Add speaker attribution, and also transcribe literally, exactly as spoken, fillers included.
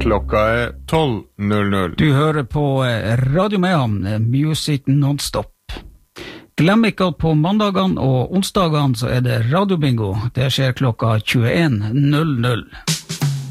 Speaker 1: Klokka er tolv null null.
Speaker 2: Du hører på Radio Mayhem, Music Non-Stop. Glem ikke at på mandagene og onsdagene så er det radiobingo. Det skjer klokka tjueen null null.